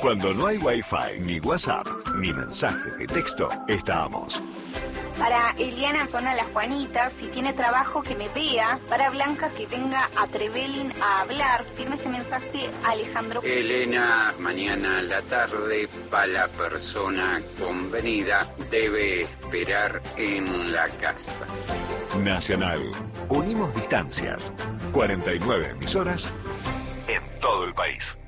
Cuando no hay Wi-Fi, ni WhatsApp, ni mensajes de texto, estamos. Para Eliana Zona Las Juanitas, si tiene trabajo que me vea. Para Blanca, que venga a Trevelin a hablar. Firme este mensaje Alejandro. Elena, mañana a la tarde, para la persona convenida, debe esperar en la casa. Nacional. Unimos distancias. 49 emisoras en todo el país.